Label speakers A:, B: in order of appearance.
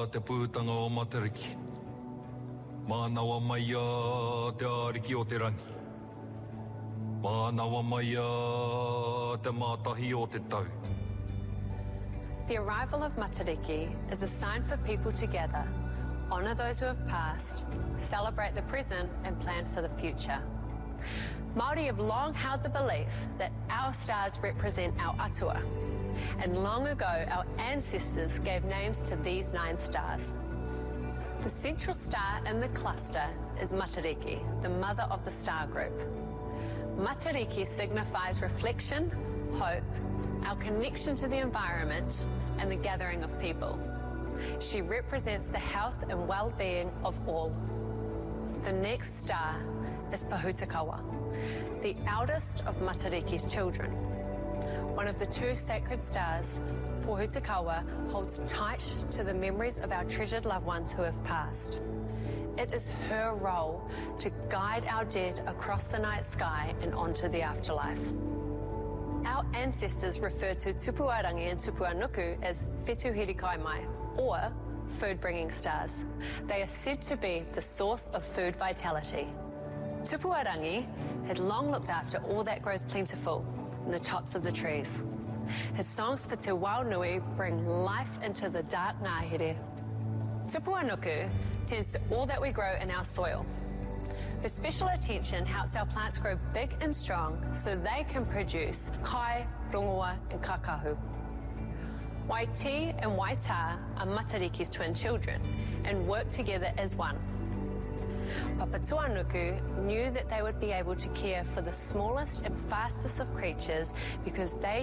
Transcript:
A: te pūtanga o Matariki. Mānawa mai a te ariki o te rangi. Mānawa mai a te mātahi o te tau.
B: The arrival of Matariki is a sign for people to gather, honour those who have passed, celebrate the present and plan for the future. Māori have long held the belief that our stars represent our atua, and long ago our ancestors gave names to these 9 stars. The central star in the cluster is Matariki, the mother of the star group. Matariki signifies reflection, hope, our connection to the environment, and the gathering of people. She represents the health and well-being of all. The next star is Pahutakawa, the eldest of Matariki's children. One of the 2 sacred stars, Pahutakawa holds tight to the memories of our treasured loved ones who have passed. It is her role to guide our dead across the night sky and onto the afterlife. Our ancestors refer to Tupuarangi and Tupuanuku as Whetū Hiri Mai, or food-bringing stars. They are said to be the source of food vitality. Tupuarangi has long looked after all that grows plentiful in the tops of the trees. His songs for Te Waunui bring life into the dark ngahere. Tupuanuku tends to all that we grow in our soil. Her special attention helps our plants grow big and strong so they can produce kai, rongoa and kakahu. Waiti and Waita are Matariki's twin children and work together as one. Papatuanuku knew that they would be able to care for the smallest and fastest of creatures because they